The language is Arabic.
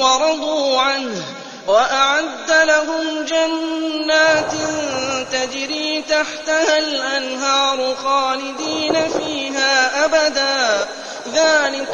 وَرَضُوا عَنْهُ وَأَعَدَّ لَهُمْ جَنَّاتٍ تَجْرِي تَحْتَهَا الْأَنْهَارُ خَالِدِينَ فِيهَا أَبَدًا ۚ ذَٰلِكَ